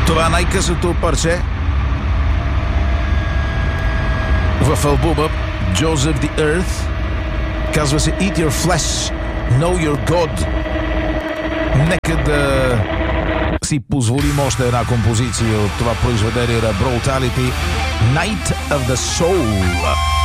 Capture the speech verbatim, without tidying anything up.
Това е най-късото парче в албума Jaws of the Earth. Казва се Eat Your Flesh, Know Your God. Нека да си позволим още една композиция от това произведение на Brutality, Night of the Soul.